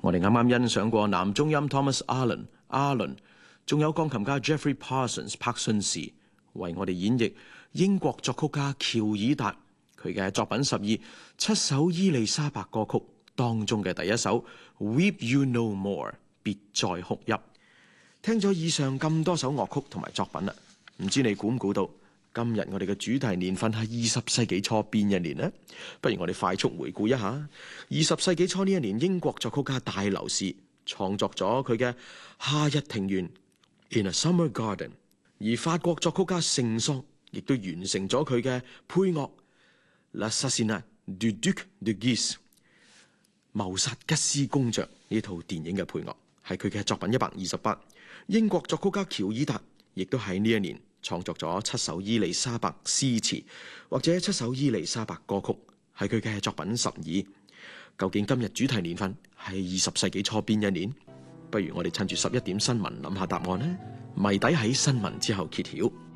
我哋啱啱欣賞過男中音 Thomas Allen 阿倫，仲有鋼琴家 Jeffrey Parsons 柏遜士為我哋演繹英國作曲家喬爾達佢嘅作品12 7首伊麗莎白歌曲當中嘅第一首 Weep You No More 別再哭泣。聽咗以上咁多首樂曲同埋作品啦，唔知你估唔估到今日我哋嘅主題年份係20世紀初邊一年呢？不如我哋快速回顧一下20世紀初呢一年，英國作曲家戴留士創作咗佢嘅《夏日庭園》In a Summer Garden， 而法國作曲家聖桑亦都完成咗佢嘅配樂 L'assassinat du Duc de Guise， 謀殺吉斯公爵呢套電影嘅配樂係佢嘅作品128。英國作曲家喬爾達亦都喺呢一年創作咗7首伊麗莎白詩詞，或者7首伊麗莎白歌曲，係佢嘅作品12。究竟今日主題年份係20世紀初邊一年？不如我哋趁住11點新聞諗下答案呢？謎底喺新聞之後揭曉。